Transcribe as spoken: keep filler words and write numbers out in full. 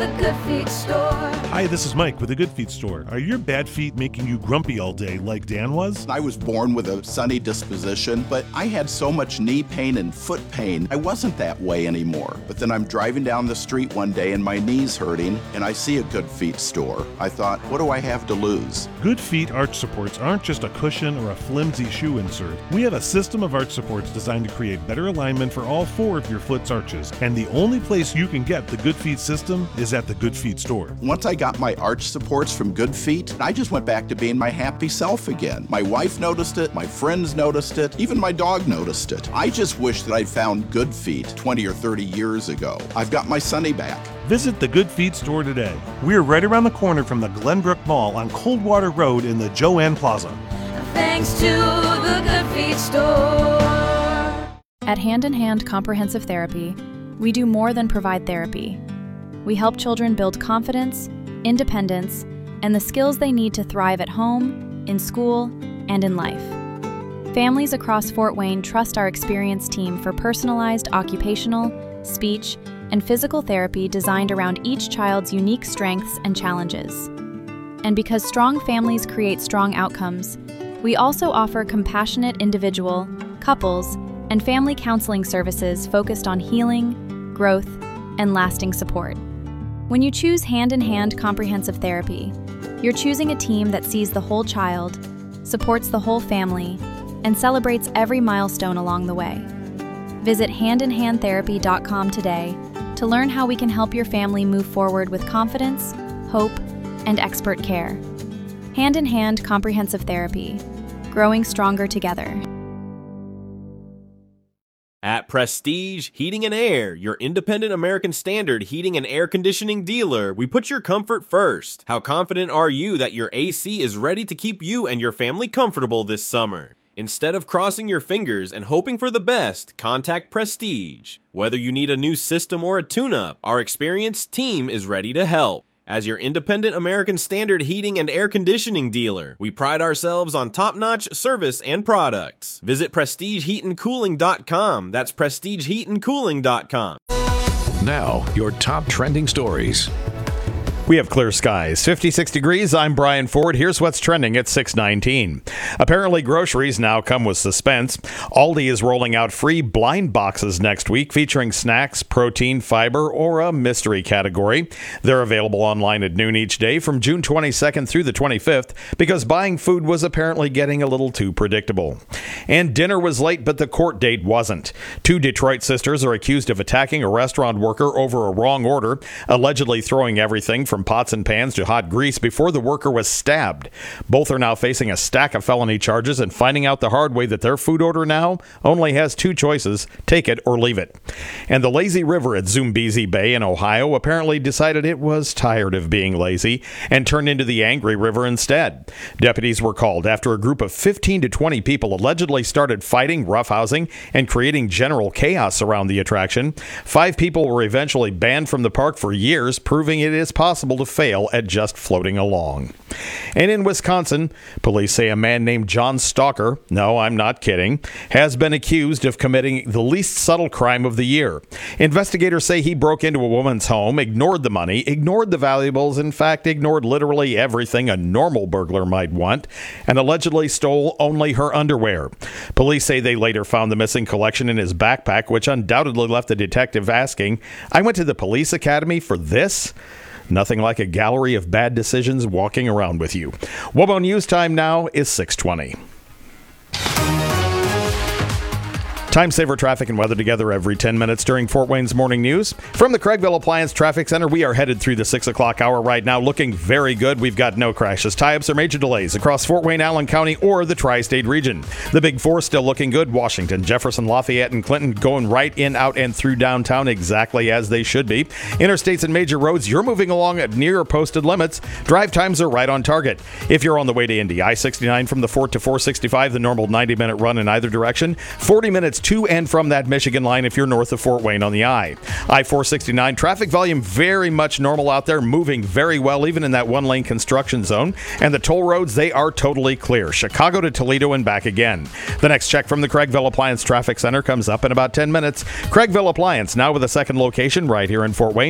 The Good Feet Store. Hi, this is Mike with the Good Feet Store. Are your bad feet making you grumpy all day like Dan was? I was born with a sunny disposition, but I had so much knee pain and foot pain, I wasn't that way anymore. But then I'm driving down the street one day and my knee's hurting, and I see a Good Feet Store. I thought, what do I have to lose? Good Feet arch supports aren't just a cushion or a flimsy shoe insert. We have a system of arch supports designed to create better alignment for all four of your foot's arches. And the only place you can get the Good Feet system is at the Good Feet Store. Once I got my arch supports from Good Feet, I just went back to being my happy self again. My wife noticed it, my friends noticed it, even my dog noticed it. I just wish that I'd found Good Feet twenty or thirty years ago. I've got my Sunny back. Visit the Good Feet Store today. We're right around the corner from the Glenbrook Mall on Coldwater Road in the Joanne Plaza. Thanks to the Good Feet Store. At Hand in Hand Comprehensive Therapy, we do more than provide therapy. We help children build confidence, independence, and the skills they need to thrive at home, in school, and in life. Families across Fort Wayne trust our experienced team for personalized occupational, speech, and physical therapy designed around each child's unique strengths and challenges. And because strong families create strong outcomes, we also offer compassionate individual, couples, and family counseling services focused on healing, growth, and lasting support. When you choose Hand in Hand Comprehensive Therapy, you're choosing a team that sees the whole child, supports the whole family, and celebrates every milestone along the way. Visit hand in hand therapy dot com today to learn how we can help your family move forward with confidence, hope, and expert care. Hand in Hand Comprehensive Therapy, growing stronger together. At Prestige Heating and Air, your independent American Standard heating and air conditioning dealer, we put your comfort first. How confident are you that your A C is ready to keep you and your family comfortable this summer? Instead of crossing your fingers and hoping for the best, contact Prestige. Whether you need a new system or a tune-up, our experienced team is ready to help. As your independent American Standard heating and air conditioning dealer, we pride ourselves on top-notch service and products. Visit prestige heat and cooling dot com. That's prestige heat and cooling dot com. Now, your top trending stories. We have clear skies, fifty-six degrees. I'm Brian Ford. Here's what's trending at six nineteen. Apparently, groceries now come with suspense. Aldi is rolling out free blind boxes next week featuring snacks, protein, fiber, or a mystery category. They're available online at noon each day from June twenty-second through the twenty-fifth because buying food was apparently getting a little too predictable. And dinner was late, but the court date wasn't. Two Detroit sisters are accused of attacking a restaurant worker over a wrong order, allegedly throwing everything from pots and pans to hot grease before the worker was stabbed. Both are now facing a stack of felony charges and finding out the hard way that their food order now only has two choices: take it or leave it. And the lazy river at Zumbizi Bay in Ohio apparently decided it was tired of being lazy and turned into the angry river instead. Deputies were called after a group of fifteen to twenty people allegedly started fighting, roughhousing, and creating general chaos around the attraction. Five people were eventually banned from the park for years, proving it is possible to fail at just floating along. And in Wisconsin, police say a man named John Stalker, no, I'm not kidding, has been accused of committing the least subtle crime of the year. Investigators say he broke into a woman's home, ignored the money, ignored the valuables, in fact, ignored literally everything a normal burglar might want, and allegedly stole only her underwear. Police say they later found the missing collection in his backpack, which undoubtedly left the detective asking, "I went to the police academy for this?" Nothing like a gallery of bad decisions walking around with you. WOBO News time now is six twenty. Time saver traffic and weather together every ten minutes during Fort Wayne's morning news. From the Craigville Appliance Traffic Center, we are headed through the six o'clock hour right now, looking very good. We've got no crashes, tie-ups, or major delays across Fort Wayne, Allen County, or the tri-state region. The Big Four still looking good. Washington, Jefferson, Lafayette, and Clinton going right in, out, and through downtown exactly as they should be. Interstates and major roads, you're moving along at near posted limits. Drive times are right on target. If you're on the way to Indy, I sixty-nine from the Fort to four sixty-five, the normal ninety-minute run in either direction. forty minutes to and from that Michigan line if you're north of Fort Wayne on the I. I four sixty-nine, traffic volume very much normal out there, moving very well even in that one-lane construction zone. And the toll roads, they are totally clear. Chicago to Toledo and back again. The next check from the Craigville Appliance Traffic Center comes up in about ten minutes. Craigville Appliance, now with a second location right here in Fort Wayne.